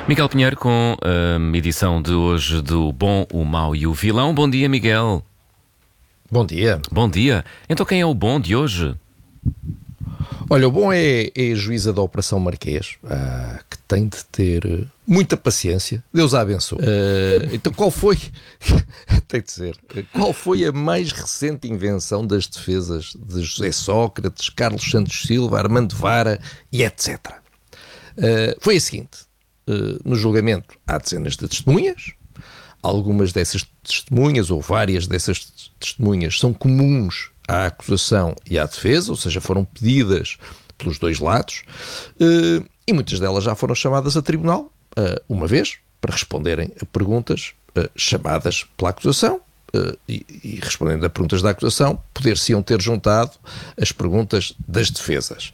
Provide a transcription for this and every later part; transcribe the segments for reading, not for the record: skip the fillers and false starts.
Miguel Pinheiro com a edição de hoje do Bom, o Mau e o Vilão. Bom dia, Miguel. Bom dia. Bom dia. Então quem é o bom de hoje? Olha, o bom é a juíza da Operação Marquês, que tem de ter muita paciência. Deus a abençoe. Então qual foi, tem de ser, qual foi a mais recente invenção das defesas de José Sócrates, Carlos Santos Silva, Armando Vara e etc. Foi a seguinte. No julgamento há dezenas de testemunhas. Algumas dessas testemunhas, ou várias dessas testemunhas, são comuns à acusação e à defesa, ou seja, foram pedidas pelos dois lados, e muitas delas já foram chamadas a tribunal, uma vez, para responderem a perguntas chamadas pela acusação, e respondendo a perguntas da acusação, poder-se-iam ter juntado as perguntas das defesas.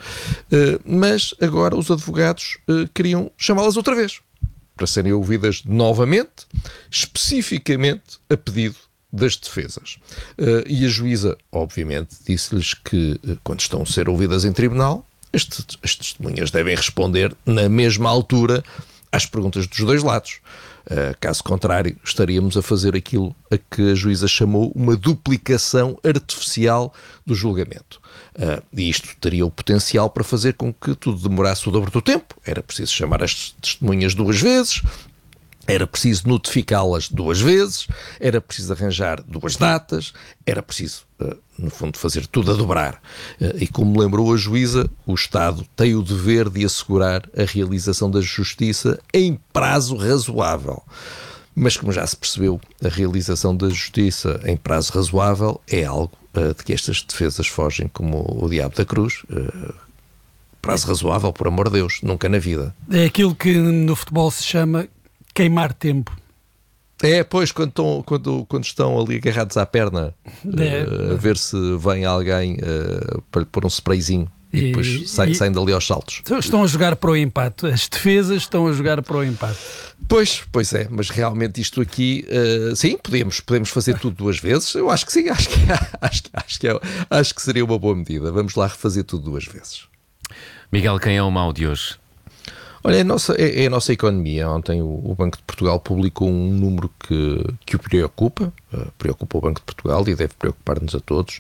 Mas agora os advogados queriam chamá-las outra vez, para serem ouvidas novamente, especificamente a pedido das defesas. E a juíza, obviamente, disse-lhes que, quando estão a ser ouvidas em tribunal, as testemunhas devem responder na mesma altura às perguntas dos dois lados. Caso contrário, estaríamos a fazer aquilo a que a juíza chamou uma duplicação artificial do julgamento. E isto teria o potencial para fazer com que tudo demorasse o dobro do tempo. Era preciso chamar as testemunhas duas vezes, era preciso notificá-las duas vezes, era preciso arranjar duas datas, era preciso, no fundo, fazer tudo a dobrar. E como lembrou a juíza, o Estado tem o dever de assegurar a realização da justiça em prazo razoável. Mas, como já se percebeu, a realização da justiça em prazo razoável é algo de que estas defesas fogem como o diabo da cruz. Prazo razoável, por amor de Deus, nunca na vida. É aquilo que no futebol se chama queimar tempo. Pois, quando estão ali agarrados à perna, a ver se vem alguém para lhe pôr um sprayzinho e depois saem dali aos saltos. Estão a jogar para o empate. As defesas estão a jogar para o empate. Pois é, mas realmente isto aqui, sim, podemos fazer tudo duas vezes. Eu acho que sim, acho que seria uma boa medida. Vamos lá refazer tudo duas vezes. Miguel, quem é o mau de hoje? Olha, é a nossa economia. Ontem o Banco de Portugal publicou um número que o preocupa o Banco de Portugal e deve preocupar-nos a todos.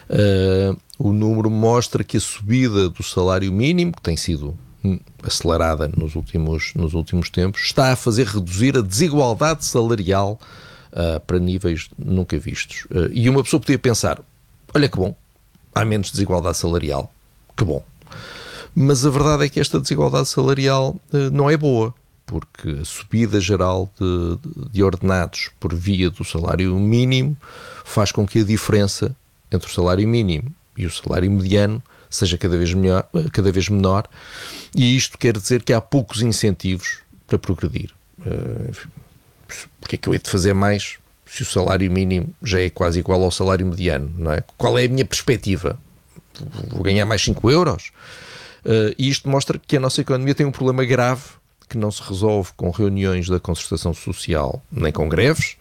O número mostra que a subida do salário mínimo, que tem sido acelerada nos últimos tempos, está a fazer reduzir a desigualdade salarial para níveis nunca vistos. E uma pessoa podia pensar, olha que bom, há menos desigualdade salarial, que bom. Mas a verdade é que esta desigualdade salarial não é boa, porque a subida geral de ordenados por via do salário mínimo faz com que a diferença entre o salário mínimo e o salário mediano seja cada vez menor, e isto quer dizer que há poucos incentivos para progredir. Porque é que eu hei de fazer mais se o salário mínimo já é quase igual ao salário mediano, não é? Qual é a minha perspectiva? Vou ganhar mais 5 euros? E isto mostra que a nossa economia tem um problema grave que não se resolve com reuniões da concertação social nem com greves.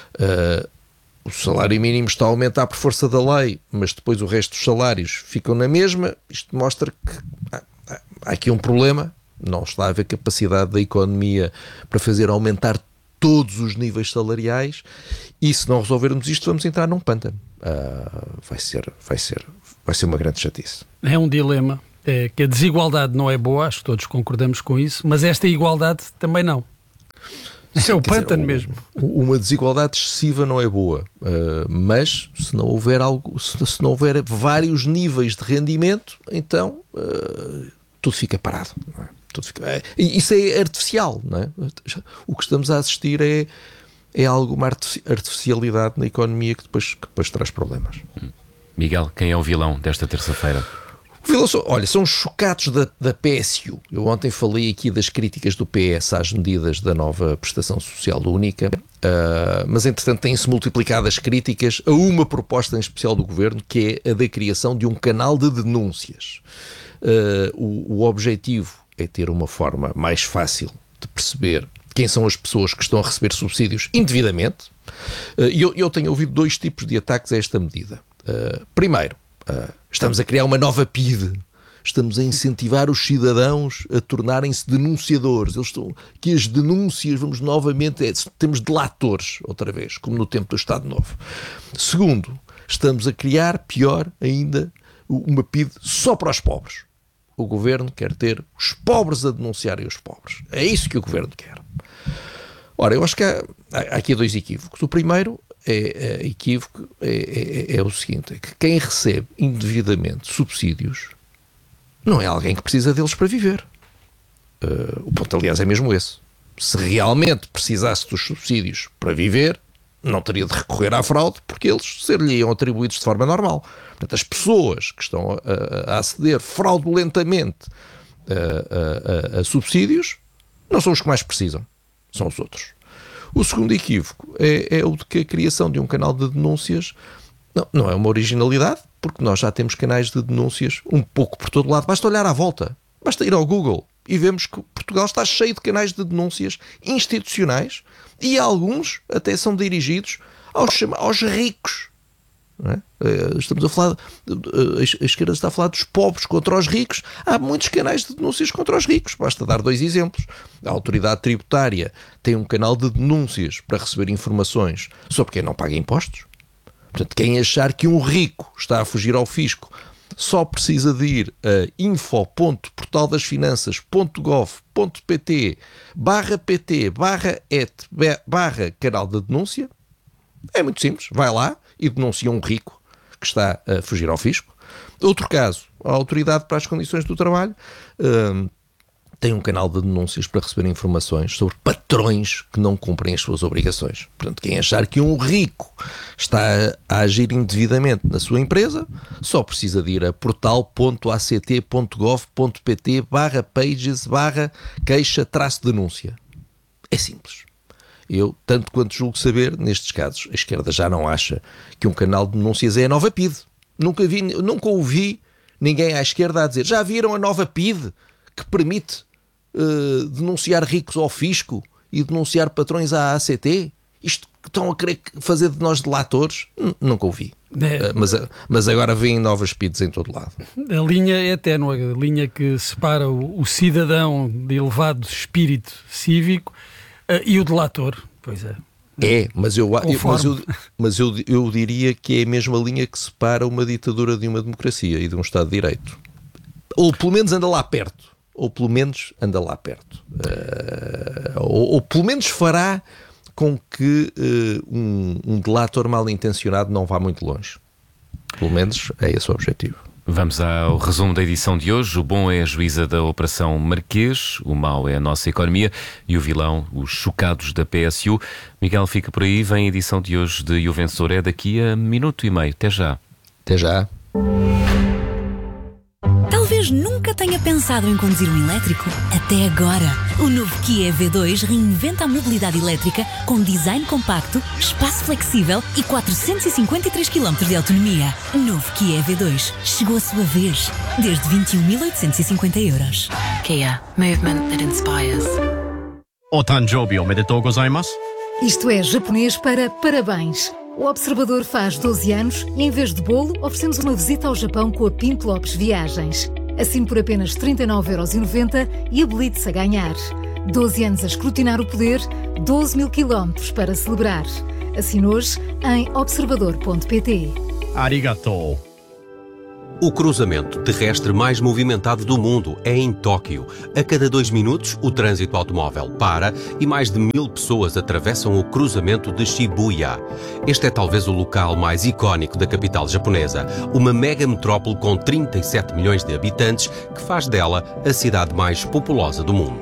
O salário mínimo está a aumentar por força da lei, mas depois o resto dos salários ficam na mesma. Isto mostra que há aqui um problema. Não está a haver capacidade da economia para fazer aumentar todos os níveis salariais, e se não resolvermos isto vamos entrar num pântano. Vai ser uma grande chatice. É um dilema. Que a desigualdade não é boa, acho que todos concordamos com isso, mas esta igualdade também não. Isso é o pântano mesmo. Uma desigualdade excessiva não é boa, mas se não houver vários níveis de rendimento, então tudo fica parado. Não é? Isso é artificial, não é? O que estamos a assistir é alguma artificialidade na economia que depois traz problemas. Miguel, quem é o vilão desta terça-feira? Olha, são os chocados da PSU. Eu ontem falei aqui das críticas do PS às medidas da nova prestação social única, mas entretanto têm-se multiplicado as críticas a uma proposta em especial do Governo, que é a da criação de um canal de denúncias. O objetivo é ter uma forma mais fácil de perceber quem são as pessoas que estão a receber subsídios indevidamente. E eu tenho ouvido dois tipos de ataques a esta medida. Primeiro, estamos a criar uma nova PIDE. estamos a incentivar os cidadãos a tornarem-se denunciadores. Eles estão que as denúncias, vamos novamente, temos delatores, outra vez, como no tempo do Estado Novo. Segundo, estamos a criar, pior ainda, uma PIDE só para os pobres. O Governo quer ter os pobres a denunciarem os pobres. É isso que o Governo quer. Ora, eu acho que há aqui dois equívocos. O primeiro equívoco é o seguinte, é que quem recebe indevidamente subsídios não é alguém que precisa deles para viver. O ponto, aliás, é mesmo esse. Se realmente precisasse dos subsídios para viver, não teria de recorrer à fraude, porque eles ser-lhe-iam atribuídos de forma normal. Portanto, as pessoas que estão a aceder fraudulentamente a subsídios não são os que mais precisam, são os outros. O segundo equívoco é o de que a criação de um canal de denúncias não é uma originalidade, porque nós já temos canais de denúncias um pouco por todo lado. Basta olhar à volta, basta ir ao Google e vemos que Portugal está cheio de canais de denúncias institucionais e alguns até são dirigidos aos ricos. Não é? Estamos a falar, a esquerda está a falar dos pobres contra os ricos. Há muitos canais de denúncias contra os ricos. Basta dar dois exemplos. A autoridade tributária tem um canal de denúncias para receber informações sobre quem não paga impostos. Portanto, quem achar que um rico está a fugir ao fisco só precisa de ir a info.portaldasfinanças.gov.pt/canal de denúncia. É muito simples. Vai lá e denuncia um rico que está a fugir ao fisco. Outro caso, a Autoridade para as Condições do Trabalho tem um canal de denúncias para receber informações sobre patrões que não cumprem as suas obrigações. Portanto, quem achar que um rico está a agir indevidamente na sua empresa, só precisa de ir a portal.act.gov.pt/pages/queixa-denúncia. É simples. Eu, tanto quanto julgo saber, nestes casos, a esquerda já não acha que um canal de denúncias é a nova PIDE. Nunca ouvi ninguém à esquerda a dizer: já viram a nova PIDE que permite denunciar ricos ao fisco e denunciar patrões à ACT? Isto que estão a querer fazer de nós delatores? Nunca ouvi. Mas agora vêm novas PIDEs em todo lado. A linha é ténue, a linha que separa o cidadão de elevado espírito cívico e o delator. Pois é. Mas eu diria que é a mesma linha que separa uma ditadura de uma democracia e de um Estado de Direito. Ou pelo menos anda lá perto. Ou pelo menos fará com que um delator mal intencionado não vá muito longe. Pelo menos é esse o objetivo. Vamos ao resumo da edição de hoje. O bom é a juíza da Operação Marquês, o mau é a nossa economia e o vilão, os chocados da PSU. Miguel, fica por aí, vem a edição de hoje de E o Vencedor é daqui a minuto e meio. Até já. Até já. Talvez nunca tenha pensado em conduzir um elétrico. Até agora. O novo Kia EV2 reinventa a mobilidade elétrica com design compacto, espaço flexível e 453 km de autonomia. Novo Kia EV2. Chegou a sua vez. Desde 21.850 euros. Kia. Movement that inspires. Otanjobi omedetou gozaimasu. Isto é japonês para parabéns. O Observador faz 12 anos e, em vez de bolo, oferecemos uma visita ao Japão com a Pinto Lopes Viagens. Assine por apenas 39,90€ e habilite-se a ganhar. 12 anos a escrutinar o poder, 12.000 quilómetros para celebrar. Assine hoje em observador.pt. Arigatou. O cruzamento terrestre mais movimentado do mundo é em Tóquio. A cada 2 minutos, o trânsito automóvel para e mais de 1.000 pessoas atravessam o cruzamento de Shibuya. Este é talvez o local mais icónico da capital japonesa, uma mega metrópole com 37 milhões de habitantes que faz dela a cidade mais populosa do mundo.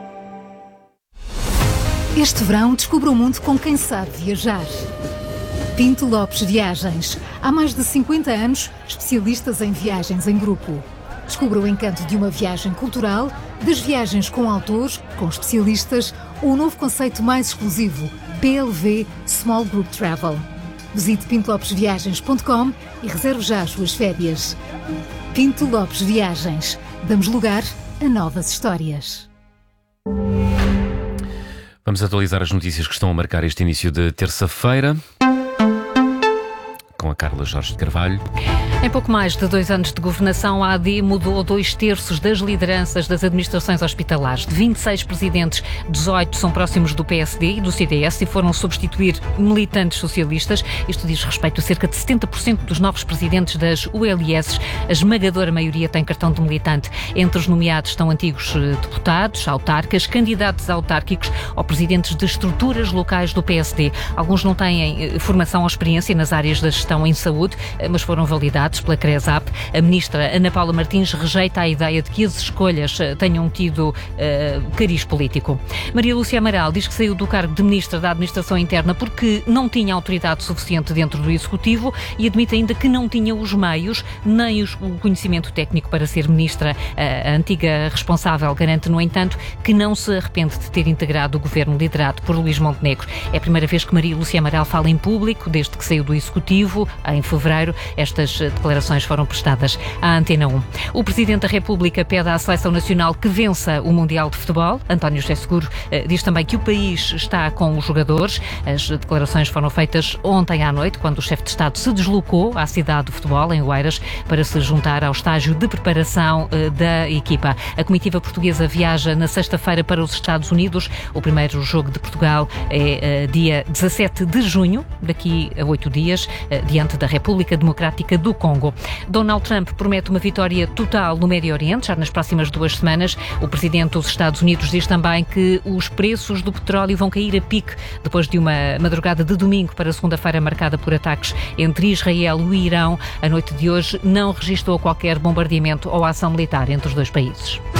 Este verão, descubra o mundo com quem sabe viajar. Pinto Lopes Viagens. Há mais de 50 anos, especialistas em viagens em grupo. Descubra o encanto de uma viagem cultural, das viagens com autores, com especialistas, ou o novo conceito mais exclusivo, PLV Small Group Travel. Visite pintolopesviagens.com e reserve já as suas férias. Pinto Lopes Viagens. Damos lugar a novas histórias. Vamos atualizar as notícias que estão a marcar este início de terça-feira com a Carla Jorge de Carvalho. Em pouco mais de 2 anos de governação, a AD mudou 2/3 das lideranças das administrações hospitalares. De 26 presidentes, 18 são próximos do PSD e do CDS e foram substituir militantes socialistas. Isto diz respeito a cerca de 70% dos novos presidentes das ULS. A esmagadora maioria tem cartão de militante. Entre os nomeados estão antigos deputados, autarcas, candidatos autárquicos ou presidentes de estruturas locais do PSD. Alguns não têm formação ou experiência nas áreas da gestão em saúde, mas foram validados pela CRESAP. A ministra Ana Paula Martins rejeita a ideia de que as escolhas tenham tido cariz político. Maria Lúcia Amaral diz que saiu do cargo de ministra da Administração Interna porque não tinha autoridade suficiente dentro do Executivo e admite ainda que não tinha os meios nem o conhecimento técnico para ser ministra. A antiga responsável garante, no entanto, que não se arrepende de ter integrado o governo liderado por Luís Montenegro. É a primeira vez que Maria Lúcia Amaral fala em público desde que saiu do Executivo, em fevereiro. Estas declarações foram prestadas à Antena 1. O Presidente da República pede à Seleção Nacional que vença o Mundial de Futebol. António José Seguro diz também que o país está com os jogadores. As declarações foram feitas ontem à noite, quando o chefe de Estado se deslocou à cidade do futebol, em Oeiras, para se juntar ao estágio de preparação da equipa. A comitiva portuguesa viaja na sexta-feira para os Estados Unidos. O primeiro jogo de Portugal é dia 17 de junho, daqui a 8 dias, diante da República Democrática do Congo. Donald Trump promete uma vitória total no Médio Oriente, já nas próximas 2 semanas. O presidente dos Estados Unidos diz também que os preços do petróleo vão cair a pique depois de uma madrugada de domingo para segunda-feira marcada por ataques entre Israel e o Irão. A noite de hoje não registrou qualquer bombardeamento ou ação militar entre os dois países.